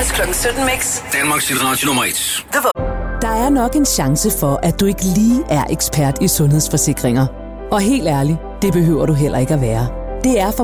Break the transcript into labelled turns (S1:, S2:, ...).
S1: Voice kl. 17 Mix.
S2: Danmarks radio nummer 1.
S3: Der er nok en chance for, at du ikke lige er ekspert i sundhedsforsikringer. Og helt ærligt, det behøver du heller ikke at være. Det er